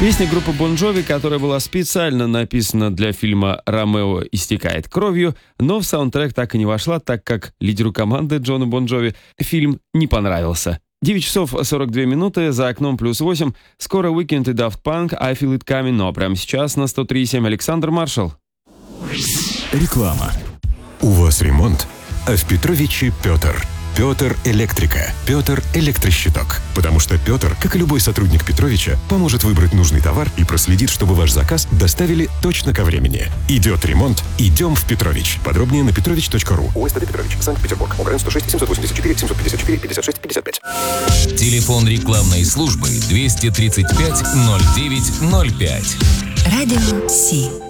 Песня группы Bon Jovi, которая была специально написана для фильма «Ромео истекает кровью», но в саундтрек так и не вошла, так как лидеру команды Джону Bon Jovi фильм не понравился. 9 часов 42 минуты, за окном +8. Скоро Weekend и Daft Punk, I Feel It Coming, но прямо сейчас на 103.7 Александр Маршал. Реклама. У вас ремонт, а в Петровиче Петр. Петр Электрика. Петр Электрощиток. Потому что Петр, как и любой сотрудник Петровича, поможет выбрать нужный товар и проследит, чтобы ваш заказ доставили точно ко времени. Идет ремонт, идем в Петрович. Подробнее на petrovich.ru. ОСТД Петрович, Санкт-Петербург. ОГРН 106 784 754 56 55. Телефон рекламной службы 235 09 05. Радио Си.